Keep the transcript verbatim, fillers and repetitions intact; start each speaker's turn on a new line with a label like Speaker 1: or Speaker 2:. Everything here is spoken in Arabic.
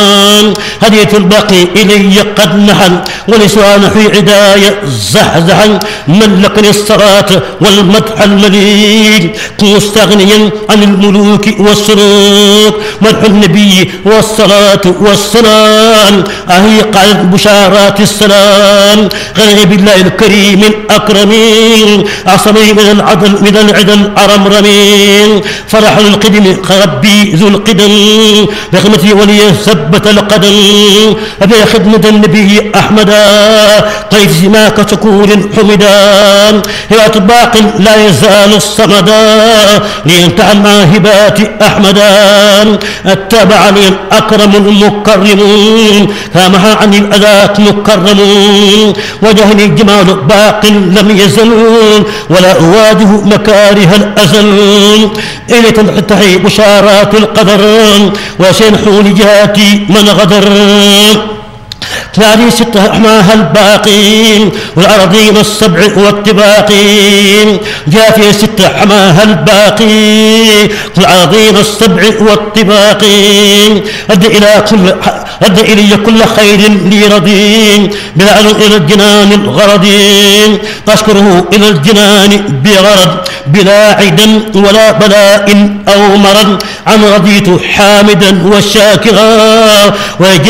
Speaker 1: هدية الباقي إلي قد نحل ولسان في عداية زحزحا ملكني الصلاة والمدح المليك مستغنيا عن الملوك والسلوك مدح النبي والصلاة والسلام أهي قالت بشارات السلام غني بالله الكريم الأكرمين أعصمي من العدل من العدل الأرمرمين فرح القدم ربي ذو القدم بخدمتي ولي ثبت القدم أبي خدمة النبي أحمد قيد سماك شكور حمدا يا باق لا يزال الصمدا لينتهى الماهبات أحمدا اتبعني الأكرم المكرم كامها عن الأذات مكرم وجهني جمال باق لم يزل ولا أواجه مكاره الأزل إلي تنحتحي بشارات القدر وسينحو لجاتي من غدر ثاني ستة أحماها الباقين والأراضين السبع والطباقين جاء في ستة أحماها الباقين والأراضين السبع والطباقين أدى إلى كل أدى إلي كل خير لي رضين بلا إلى الجنان الغرضين أشكره إلى الجنان بغرض بلا عدا ولا بلاء أو مرض عن رضيت حامدا وشاكرا ويجب